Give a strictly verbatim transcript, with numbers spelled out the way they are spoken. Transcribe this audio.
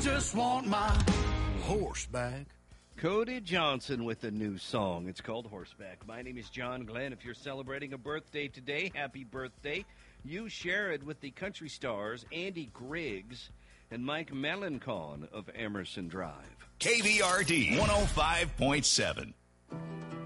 Just want my horse back. Cody Johnson with a new song. It's called Horseback. My name is John Glenn. If you're celebrating a birthday today, happy birthday. You share it with the country stars Andy Griggs and Mike Melancon of Emerson Drive. K V R D one oh five point seven.